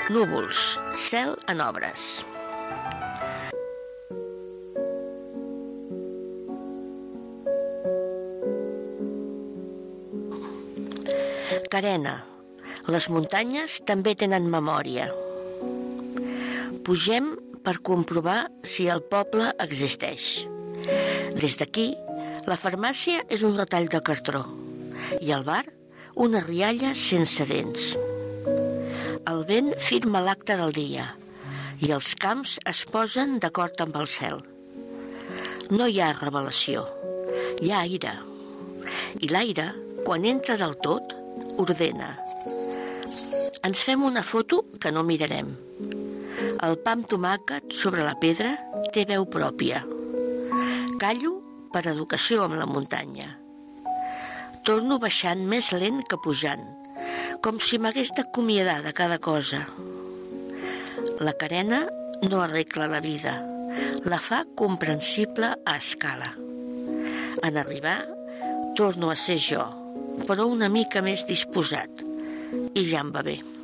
Núvols, cel en obres. Carena, les muntanyes també tenen memòria. Pugem per comprovar si el poble existeix. Des d'aquí, la farmàcia és un retall de cartró i el bar una rialla sense dents. El vent firma l'acte del dia i els camps es posen d'acord amb el cel. No hi ha revelació, hi ha aire. I l'aire, quan entra del tot, ordena. Ens fem una foto que no mirarem. El pa amb tomàquet sobre la pedra té veu pròpia. Callo per educació amb la muntanya. Torno baixant més lent que pujant, com si m'hagués d'acomiadar de cada cosa. La carena no arregla la vida, la fa comprensible a escala. En arribar, torno a ser jo, però una mica més disposat, i ja em va bé.